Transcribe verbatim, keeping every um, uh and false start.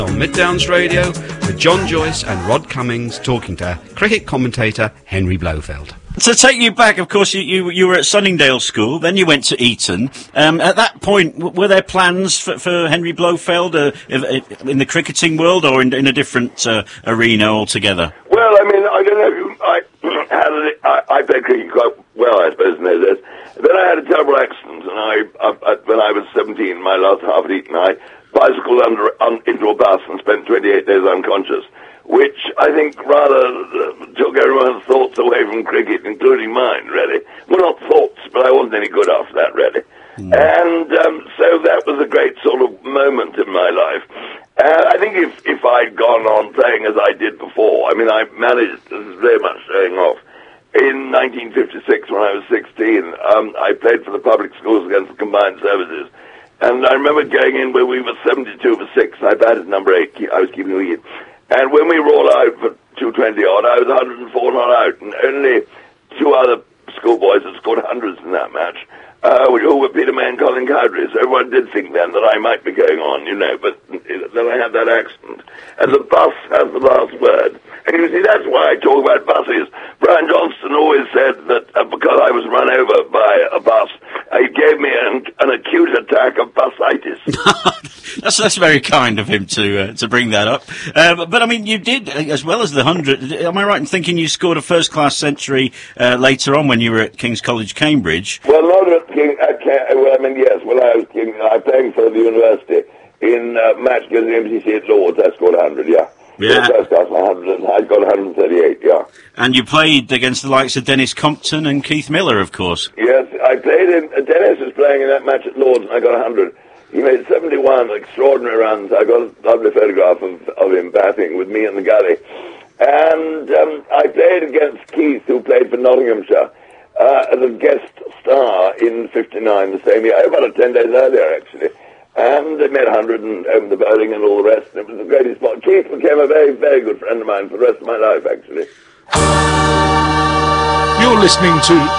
On Mid-Downs Radio with John Joyce and Rod Cummings talking to cricket commentator Henry Blofeld. To take you back, of course, you, you, you were at Sunningdale School, then you went to Eton. Um, at that point, w- were there plans for, for Henry Blofeld uh, in the cricketing world or in, in a different uh, arena altogether? Well, I mean, I don't know if you, I, had it, I, I played cricket quite well, I suppose, in those days. Then I had a terrible accident, and I, I, when I was seventeen, my last half at Eton, I bicycled under, un, into a bus and spent twenty-eight days unconscious, which I think rather uh, took everyone's thoughts away from cricket, including mine, really. Well, not thoughts, but I wasn't any good after that, really. Mm. And um, so that was a great sort of moment in my life. And I think if, if I'd gone on playing as I did before, I mean, I managed, this is very much showing off, in nineteen fifty-six, when I was sixteen, um, I played for the public schools against the combined services. And I remember going in where we were seventy-two for six, I batted number eight, I was keeping the lead. And when we rolled out for two twenty odd, I was one hundred four not out, and only two other schoolboys had scored hundreds in that match, uh, who were Peter May and Colin Cowdrey. So everyone did think then that I might be going on, you know, but then I had that accident. And the bus has the last word. And you see, that's why I talk about buses. Brian Johnston always said that uh, because I was run over by a bus, he gave me an, an acute attack of busitis. that's that's very kind of him to uh, to bring that up. Uh, but, but I mean, you did, as well as the hundred. Am I right in thinking you scored a first class century uh, later on when you were at King's College, Cambridge? Well, not at King. At Cam- well, I mean, yes. When I was King, I was playing for the university in uh, match against the M C C at Lords. I scored a hundred. Yeah. Yeah. First class, I got one hundred thirty-eight, yeah. And you played against the likes of Dennis Compton and Keith Miller, of course. Yes, I played in, uh, Dennis was playing in that match at Lords, and I got one hundred. He made seventy-one extraordinary runs. I got a lovely photograph of, of him batting with me in the gully. And um, I played against Keith, who played for Nottinghamshire, uh, as a guest star in fifty-nine, the same year, about ten days earlier, actually. And they made one hundred and owned the bowling and all the rest. And it was the greatest spot. Keith became a very, very good friend of mine for the rest of my life, actually. You're listening to